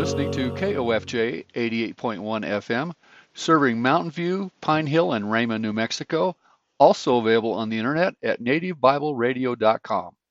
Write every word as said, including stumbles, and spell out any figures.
listening to K O F J eighty-eight point one F M, serving Mountain View, Pine Hill, and Rama, New Mexico. Also available on the internet at native bible radio dot com.